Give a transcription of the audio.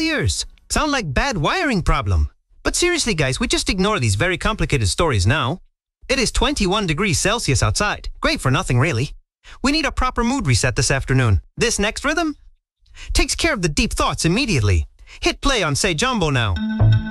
ears. Sound like bad wiring problem. But seriously guys, we just ignore these very complicated stories now. It is 21 degrees Celsius outside. Great for nothing really. We need a proper mood reset this afternoon. This next rhythm takes care of the deep thoughts immediately. Hit play on Say Jumbo now.